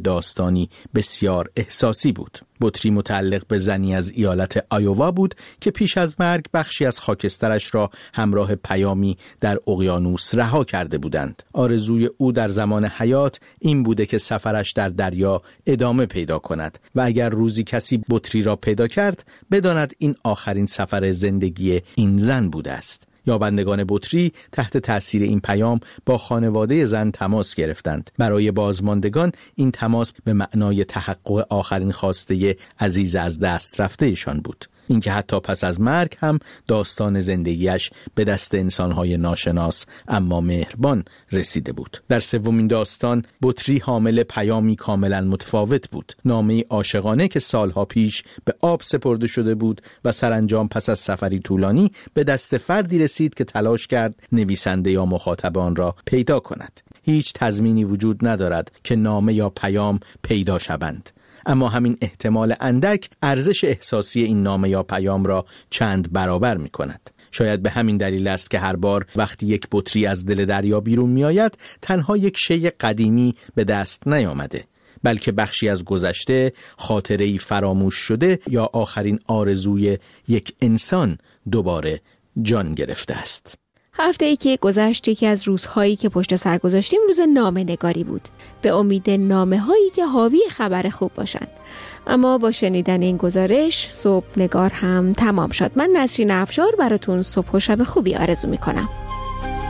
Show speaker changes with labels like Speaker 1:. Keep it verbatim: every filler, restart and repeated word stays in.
Speaker 1: داستانی بسیار احساسی بود. بطری متعلق به زنی از ایالت آیووا بود که پیش از مرگ بخشی از خاکسترش را همراه پیامی در اقیانوس رها کرده بودند. آرزوی او در زمان حیات این بوده که سفرش در دریا ادامه پیدا کند و اگر روزی کسی بطری را پیدا کرد بداند این آخرین سفر زندگی این زن بوده است. یابندگان بطری تحت تأثیر این پیام با خانواده زن تماس گرفتند. برای بازماندگان این تماس به معنای تحقق آخرین خواسته عزیز از دست رفته ایشان بود. اینکه حتی پس از مرگ هم داستان زندگیش به دست انسانهای ناشناس اما مهربان رسیده بود. در سومین داستان بطری حامل پیامی کاملا متفاوت بود. نامه عاشقانه که سالها پیش به آب سپرده شده بود و سرانجام پس از سفری طولانی به دست فردی رسید که تلاش کرد نویسنده یا مخاطب آن را پیدا کند. هیچ تضمینی وجود ندارد که نامه یا پیام پیدا شوند، اما همین احتمال اندک ارزش احساسی این نامه یا پیام را چند برابر می کند. شاید به همین دلیل است که هر بار وقتی یک بطری از دل دریا بیرون می آید تنها یک شی قدیمی به دست نیامده، بلکه بخشی از گذشته، خاطره‌ای فراموش شده یا آخرین آرزوی یک انسان دوباره جان گرفته است.
Speaker 2: هفته ای که گذشت یکی از روزهایی که پشت سر گذاشتیم روز نامه نگاری بود، به امید نامه هایی که حاوی خبر خوب باشند. اما با شنیدن این گزارش صبح نگار هم تمام شد. من نسرین افشار براتون صبح و شب خوبی آرزو می کنم.